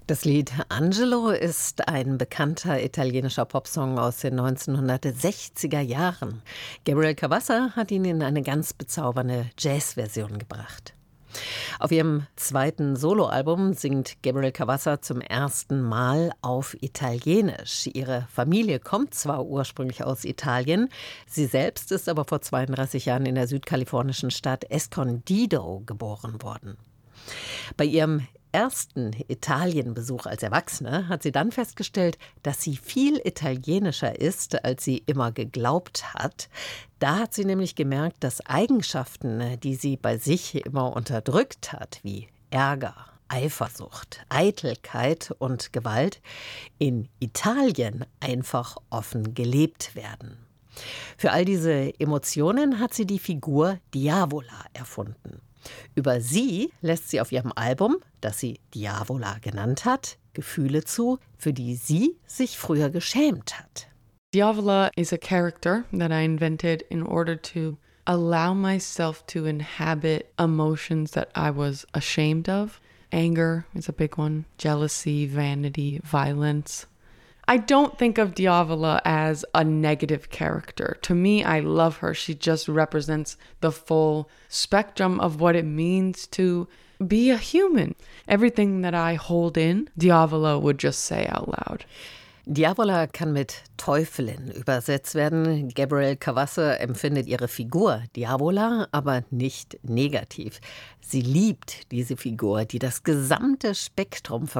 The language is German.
Das Lied Angelo ist ein bekannter italienischer Popsong aus den 1960er Jahren. Gabriel Cavazza hat ihn in eine ganz bezaubernde Jazzversion gebracht. Auf ihrem zweiten Soloalbum singt Gabriel Cavazza zum ersten Mal auf Italienisch. Ihre Familie kommt zwar ursprünglich aus Italien, sie selbst ist aber vor 32 Jahren in der südkalifornischen Stadt Escondido geboren worden. Bei ihrem ersten Italienbesuch als Erwachsene hat sie dann festgestellt, dass sie viel italienischer ist, als sie immer geglaubt hat. Da hat sie nämlich gemerkt, dass Eigenschaften, die sie bei sich immer unterdrückt hat, wie Ärger, Eifersucht, Eitelkeit und Gewalt, in Italien einfach offen gelebt werden. Für all diese Emotionen hat sie die Figur Diavola erfunden. Über sie lässt sie auf ihrem Album, das sie Diavola genannt hat, Gefühle zu, für die sie sich früher geschämt hat. Diavola is a character that I invented in order to allow myself to inhabit emotions that I was ashamed of. Anger is a big one, jealousy, vanity, violence. I don't think of Diavola as a negative character. To me, I love her. She just represents the full spectrum of what it means to be a human. Everything that I hold in, Diavola would just say out loud. Diavola kann mit Teufelin übersetzt werden. Gabriel Cavazza empfindet ihre Figur Diavola aber nicht negativ. Sie liebt diese Figur, die das gesamte Spektrum